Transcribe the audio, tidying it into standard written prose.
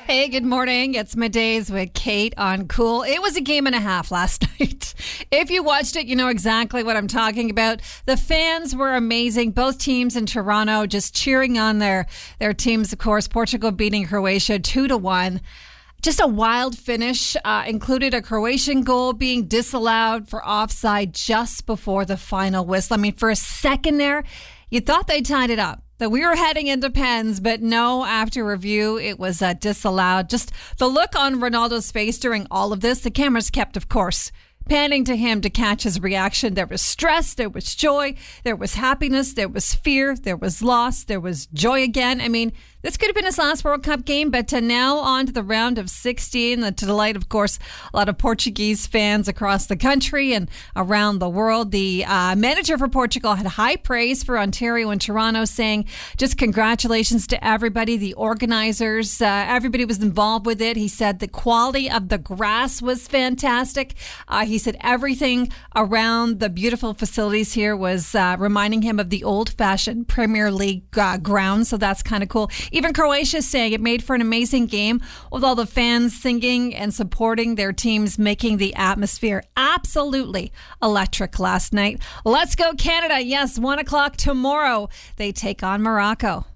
Hey, good morning. It's Middays with Kate on Cool. It was a game and a half last night. If you watched it, you know exactly what I'm talking about. The fans were amazing. Both teams in Toronto just cheering on their teams, of course. Portugal beating Croatia 2-1. Just a wild finish, included a Croatian goal being disallowed for offside just before the final whistle. I mean, for a second there, you thought they tied it up, that we were heading into pens, but no, after review, it was disallowed. Just the look on Ronaldo's face during all of this, the cameras kept, of course, panning to him to catch his reaction. There was stress, there was joy, there was happiness, there was fear, there was loss, there was joy again. I mean, this could have been his last World Cup game, but now on to the round of 16, to delight, of course, a lot of Portuguese fans across the country and around the world. The manager for Portugal had high praise for Ontario and Toronto, saying just congratulations to everybody, the organizers, everybody was involved with it. He said the quality of the grass was fantastic. He said everything around the beautiful facilities here was reminding him of the old-fashioned Premier League ground, so that's kind of cool. Even Croatia saying it made for an amazing game with all the fans singing and supporting their teams, making the atmosphere absolutely electric last night. Let's go Canada. Yes, 1 o'clock tomorrow. They take on Morocco.